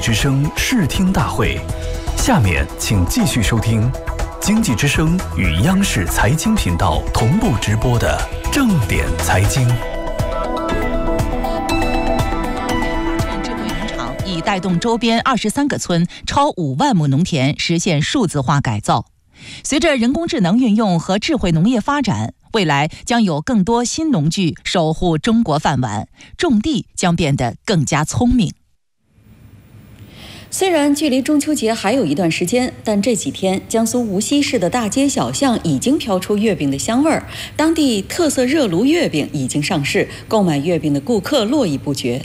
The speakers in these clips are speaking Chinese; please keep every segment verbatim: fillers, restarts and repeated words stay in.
之声视听大会，下面请继续收听经济之声与央视财经频道同步直播的正点财经。 智慧农场以带动周边二十三个村超五万亩农田实现数字化改造。随着人工智能运用和智慧农业发展，未来将有更多新农具守护中国饭碗，种地将变得更加聪明。 虽然距离中秋节还有一段时间，但这几天江苏无锡市的大街小巷已经飘出月饼的香味儿，当地特色热炉月饼已经上市，购买月饼的顾客络绎不绝。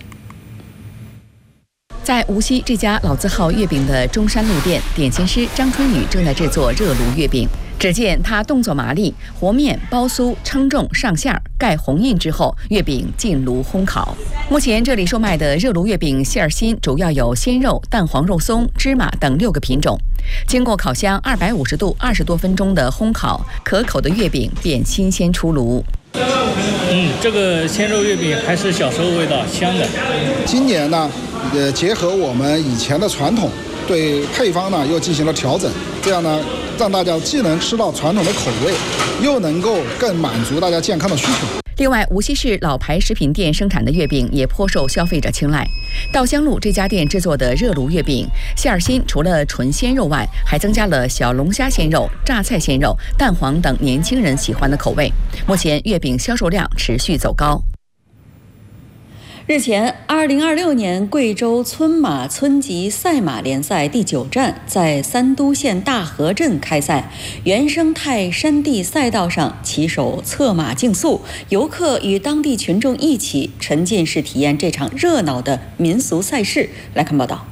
在无锡这家老字号月饼的中山路店，点心师张春雨正在制作热炉月饼。只见他动作麻利，和面、包酥、称重、上馅儿、盖红印之后，月饼进炉烘烤。目前这里售卖的热炉月饼馅儿心主要有鲜肉、蛋黄肉松、芝麻等六个品种。经过烤箱二百五十度二十多分钟的烘烤，可口的月饼便新鲜出炉。 嗯，这个鲜肉月饼还是小时候味道，香的。 今年呢，呃，结合我们以前的传统，对配方呢又进行了调整，这样呢，让大家既能吃到传统的口味，又能够更满足大家健康的需求。 另外，无锡市老牌食品店生产的月饼也颇受消费者青睐。稻香路这家店制作的热炉月饼馅儿心，除了纯鲜肉外，还增加了小龙虾鲜肉、榨菜鲜肉、蛋黄等年轻人喜欢的口味。目前月饼销售量持续走高。 日前，二零二六年贵州村马村级赛马联赛第九站在三都县大河镇开赛。原生态山地赛道上，骑手策马竞速，游客与当地群众一起沉浸式体验这场热闹的民俗赛事。来看报道。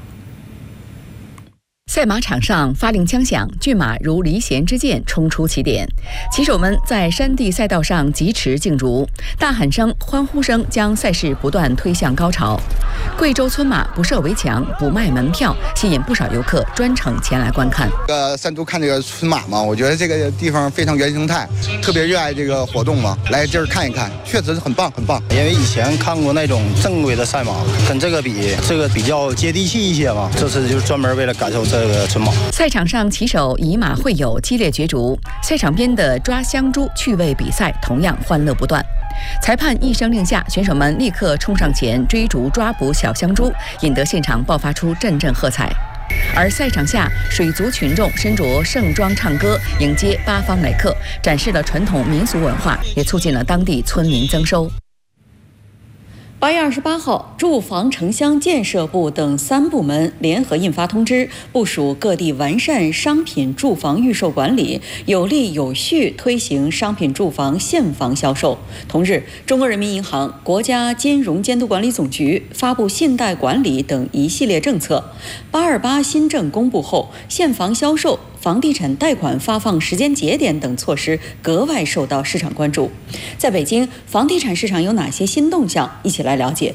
赛马场上发令枪响，骏马如离弦之箭冲出起点，骑手们在山地赛道上疾驰竞逐，大喊声、欢呼声将赛事不断推向高潮。贵州村马不设围墙，不卖门票，吸引不少游客专程前来观看。 呃，三都看这个村马嘛，我觉得这个地方非常原生态，特别热爱这个活动嘛，来这儿看一看，确实是很棒很棒。 因为以前看过那种正规的赛马，跟这个比，这个比较接地气一些嘛，这次就是专门为了感受这个村马。 赛场上骑手以马会友，激烈角逐，赛场边的抓香猪趣味比赛同样欢乐不断。裁判一声令下，选手们立刻冲上前追逐抓捕小香猪，引得现场爆发出阵阵喝彩。而赛场下，水族群众身着盛装唱歌，迎接八方来客，展示了传统民俗文化，也促进了当地村民增收。 八月二十八号，住房城乡建设部等三部门联合印发通知，部署各地完善商品住房预售管理，有力有序推行商品住房现房销售。同日，中国人民银行、国家金融监督管理总局发布信贷管理等一系列政策。八二八新政公布后，现房销售、房地产贷款发放时间节点等措施格外受到市场关注。在北京，房地产市场有哪些新动向？一起来了解。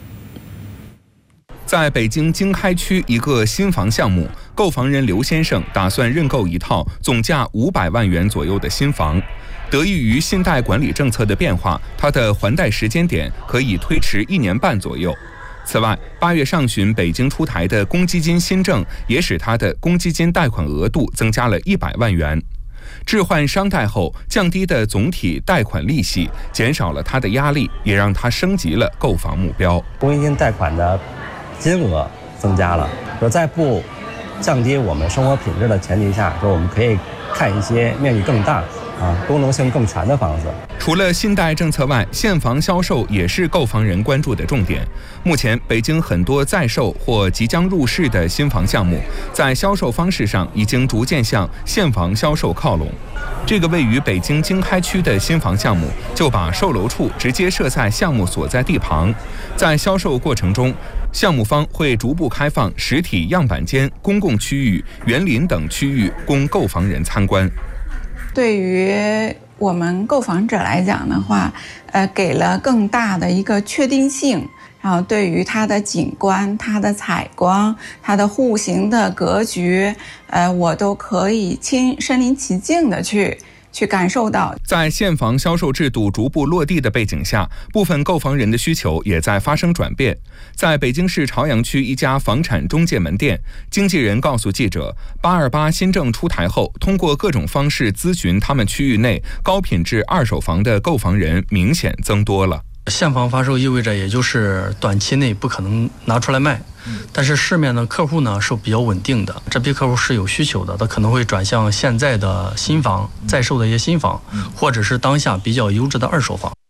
在北京经开区一个新房项目，购房人刘先生打算认购一套总价五百万元左右的新房。得益于信贷管理政策的变化，他的还贷时间点可以推迟一年半左右。此外，八月上旬北京出台的公积金新政也使他的公积金贷款额度增加了一百万元。置换商贷后，降低的总体贷款利息减少了他的压力，也让他升级了购房目标。 公积金贷款的金额增加了，说在不降低我们生活品质的前提下，说我们可以看一些面积更大、啊功能性更全的房子。 除了信贷政策外，现房销售也是购房人关注的重点。目前，北京很多在售或即将入市的新房项目，在销售方式上已经逐渐向现房销售靠拢。这个位于北京经开区的新房项目，就把售楼处直接设在项目所在地旁。在销售过程中，项目方会逐步开放实体样板间、公共区域、园林等区域供购房人参观。 对于我们购房者来讲的话，呃，给了更大的一个确定性，然后对于它的景观、它的采光、它的户型的格局，呃，我都可以亲身临其境的去去感受到。 在现房销售制度逐步落地的背景下，部分购房人的需求也在发生转变。在北京市朝阳区一家房产中介门店，经纪人告诉记者，八二八新政出台后，通过各种方式咨询他们区域内高品质二手房的购房人明显增多了。 现房发售意味着也就是短期内不可能拿出来卖，但是市面的客户呢是比较稳定的，这批客户是有需求的，他可能会转向现在的新房在售的一些新房，或者是当下比较优质的二手房。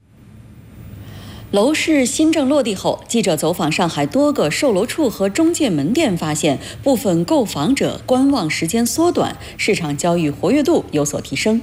楼市新政落地后，记者走访上海多个售楼处和中介门店，发现部分购房者观望时间缩短，市场交易活跃度有所提升。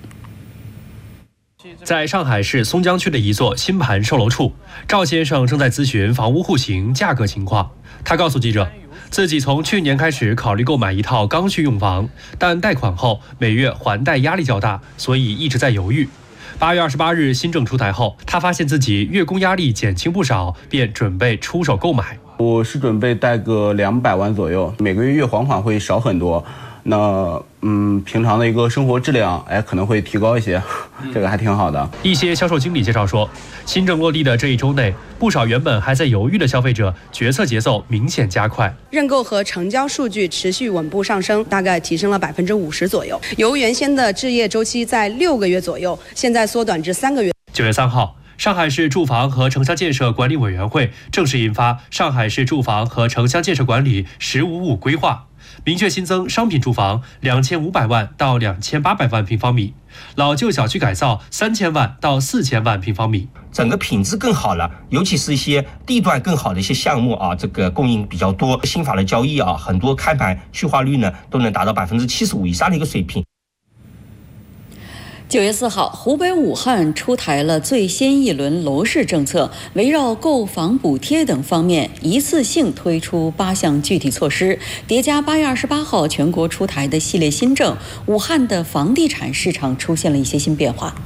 在上海市松江区的一座新盘售楼处，赵先生正在咨询房屋户型价格情况。他告诉记者，自己从去年开始考虑购买一套刚需用房，但贷款后每月还贷压力较大，所以一直在犹豫。八月二十八日新政出台后，他发现自己月供压力减轻不少，便准备出手购买。 我是准备贷个两百万左右，每个月月还款会少很多。那嗯，平常的一个生活质量，哎，可能会提高一些，这个还挺好的。 一些销售经理介绍说，新政落地的这一周内，不少原本还在犹豫的消费者，决策节奏明显加快， 认购和成交数据持续稳步上升，大概提升了百分之五十左右。由原先的置业周期在六个月左右，现在缩短至三个月。 九月三号。上海市住房和城乡建设管理委员会正式印发《上海市住房和城乡建设管理“十五五”规划》，明确新增商品住房两千五百万到两千八百万平方米，老旧小区改造三千万到四千万平方米。 整个品质更好了，尤其是一些地段更好的一些项目啊，这个供应比较多。新法的交易啊，很多开盘续化率呢都能达到百分之七十五以上的一个水平。 九月四号，湖北武汉出台了最新一轮楼市政策，围绕购房补贴等方面，一次性推出八项具体措施，叠加八月二十八号全国出台的系列新政，武汉的房地产市场出现了一些新变化。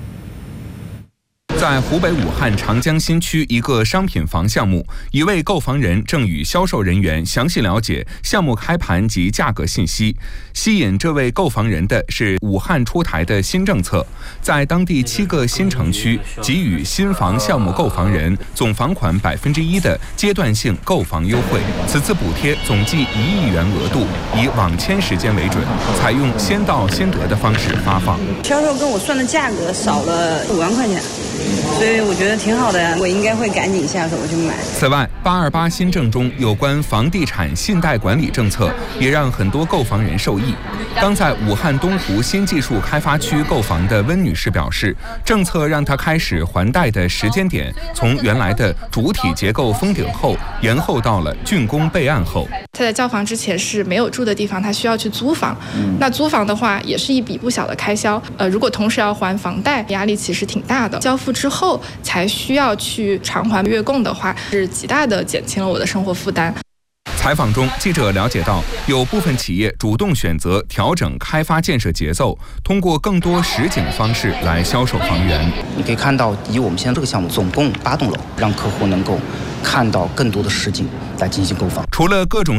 在湖北武汉长江新区一个商品房项目，一位购房人正与销售人员详细了解项目开盘及价格信息。吸引这位购房人的是武汉出台的新政策，在当地七个新城区给予新房项目购房人总房款百分之一的阶段性购房优惠。此次补贴总计一亿元额度，以网签时间为准，采用先到先得的方式发放。 销售跟我算的价格少了五万块钱。所以我觉得挺好的呀，我应该会赶紧下手去买。 此外，八二八新政中有关房地产信贷管理政策，也让很多购房人受益。刚在武汉东湖新技术开发区购房的温女士表示，政策让她开始还贷的时间点从原来的主体结构封顶后，延后到了竣工备案后。 她在交房之前是没有住的地方，她需要去租房。嗯、那租房的话，也是一笔不小的开销。呃，如果同时要还房贷，压力其实挺大的。交付之后才需要去偿还月供的话，是极大的减轻了我的生活负担。 采访中，记者了解到，有部分企业主动选择调整开发建设节奏，通过更多实景方式来销售房源。 你可以看到，以我们现在这个项目，总共八栋楼，让客户能够看到更多的实景来进行购房。 除了各种